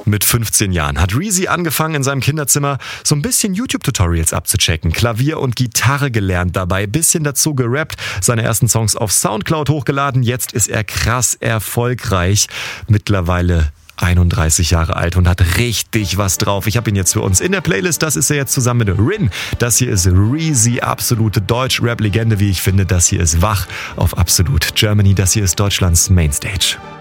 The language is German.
Mit 15 Jahren hat Reezy angefangen, in seinem Kinderzimmer so ein bisschen YouTube-Tutorials abzuchecken. Klavier und Gitarre gelernt dabei, bisschen dazu gerappt, seine ersten Songs auf Soundcloud hochgeladen. Jetzt ist er krass erfolgreich. Mittlerweile 31 Jahre alt und hat richtig was drauf. Ich habe ihn jetzt für uns in der Playlist. Das ist er jetzt zusammen mit Rin. Das hier ist Reezy, absolute Deutsch-Rap-Legende, wie ich finde. Das hier ist Wach auf Absolut Germany. Das hier ist Deutschlands Mainstage.